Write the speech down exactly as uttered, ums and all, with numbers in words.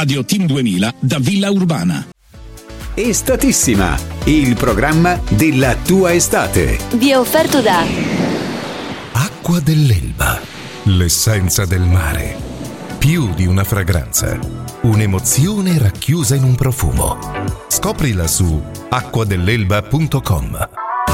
Radio Team duemila da Villa Urbana. Estatissima, il programma della tua estate. Vi è offerto da Acqua dell'Elba, l'essenza del mare. Più di una fragranza, un'emozione racchiusa in un profumo. Scoprila su acqua dell'elba punto com.